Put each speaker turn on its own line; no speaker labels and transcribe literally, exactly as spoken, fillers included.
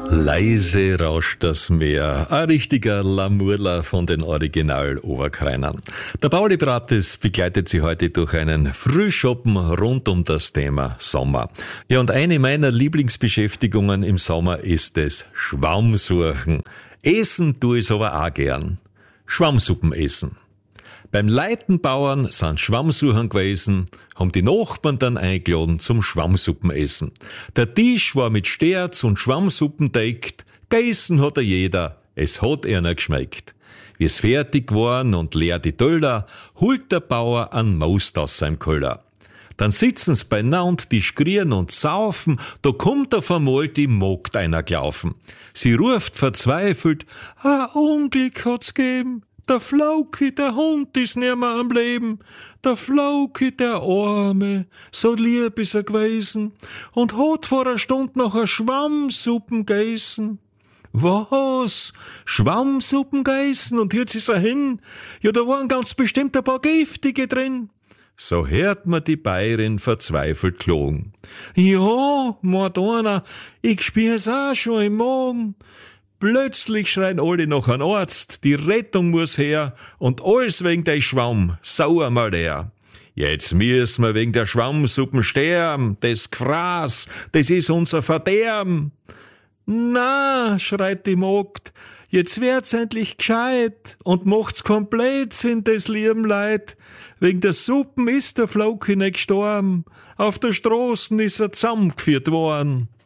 Leise rauscht das Meer, ein richtiger Lamurler von den Original-Oberkreinern. Der Pauli Brattes begleitet Sie heute durch einen Frühschoppen rund um das Thema Sommer. Ja, und eine meiner Lieblingsbeschäftigungen im Sommer ist es Schwammsuchen. Essen tue ich aber auch gern. Schwammsuppen essen. Beim Leitenbauern sind Schwammsuchen gewesen, haben die Nachbarn dann eingeladen zum Schwammsuppenessen. Der Tisch war mit Sterz und Schwammsuppen deckt, gegessen hat er jeder, es hat einer geschmeckt. Wie es fertig waren und leer die Töller, holt der Bauer an Most aus seinem Keller. Dann sitzen's beieinander, die skrieren und saufen, da kommt auf einmal die Magd einer gelaufen. Sie ruft verzweifelt, ein Unglück hat's gegeben. Der Flauki, der Hund, ist nimmer am Leben. Der Flauki, der Arme, so lieb ist er gewesen und hat vor einer Stunde noch a Schwammsuppen gegessen. Was? Schwammsuppen gegessen? Und jetzt ist er hin? Ja, da waren ganz bestimmt ein paar Giftige drin. So hört man die Bayerin verzweifelt klagen. Ja, meint einer, ich spür's auch schon im Magen. Plötzlich schreien alle nach einem Arzt, die Rettung muss her und alles wegen der Schwamm, sauer mal der. Jetzt müssen wir wegen der Schwammsuppen sterben, das Gfraß, das ist unser Verderben. Na, schreit die Magd, jetzt wird's endlich gescheit und macht's komplett Sinn, des lieben Leid. Wegen der Suppen ist der Flauki nicht gestorben, auf der Straßen ist er zusammengeführt worden.